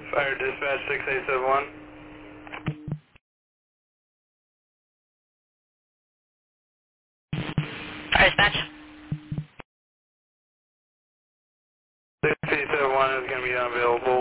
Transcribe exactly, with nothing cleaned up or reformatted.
Fire dispatch six eight seven one. Fire dispatch. six eight seven one is going to be unavailable.